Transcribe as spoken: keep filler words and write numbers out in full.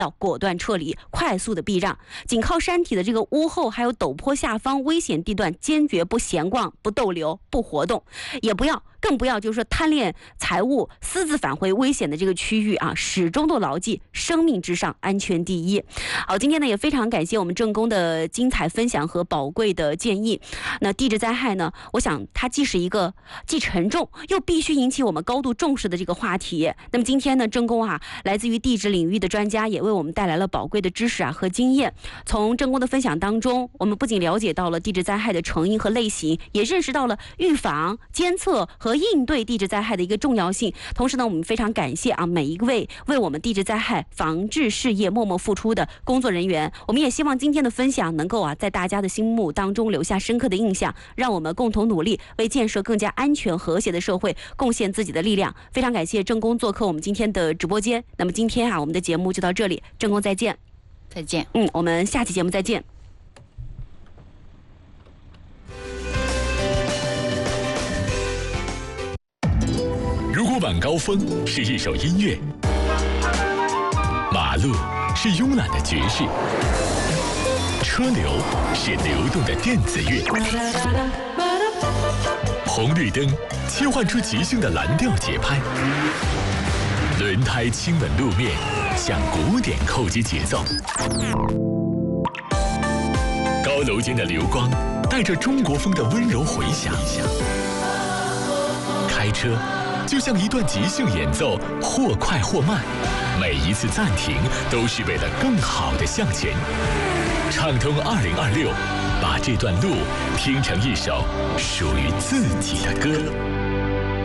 要果断撤离，快速的避让，仅靠山体的这个屋后还有陡坡下方危险地段，坚决不闲逛、不逗留、不活动，也不要。更不要就是说贪恋财物、私自返回危险的这个区域啊，始终都牢记生命至上，安全第一。好，今天呢也非常感谢我们郑工的精彩分享和宝贵的建议。那地质灾害呢，我想它既是一个既沉重又必须引起我们高度重视的这个话题。那么今天呢，郑工啊，来自于地质领域的专家也为我们带来了宝贵的知识啊和经验。从郑工的分享当中，我们不仅了解到了地质灾害的成因和类型，也认识到了预防、监测和应对地质灾害的一个重要性。同时呢，我们非常感谢啊每一位为我们地质灾害防治事业默默付出的工作人员。我们也希望今天的分享能够啊在大家的心目当中留下深刻的印象，让我们共同努力为建设更加安全和谐的社会贡献自己的力量。非常感谢郑工做客我们今天的直播间。那么今天啊我们的节目就到这里，郑工再见。 再见。 嗯，我们下期节目再见。 如果晚高峰是一首音乐，马路是慵懒的爵士，车流是流动的电子乐，红绿灯切换出即兴的蓝调节拍，轮胎亲吻路面，向鼓点扣击节奏。高楼间的流光带着中国风的温柔回响。开车就像一段即兴演奏，或快或慢，每一次暂停都是为了更好的向前。畅通二零二六，把这段路听成一首属于自己的歌。